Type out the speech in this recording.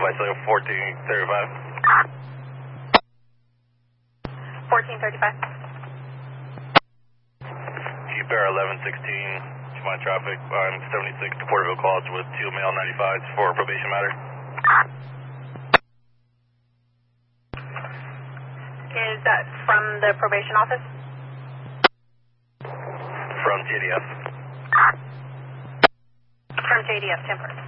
by Cellular 1435. 1435. Jeep Air 1116, my traffic on 76 to Porterville College with 2 male 95s for probation matter. Is that from the probation office? From JDF. From JDF, 10-4.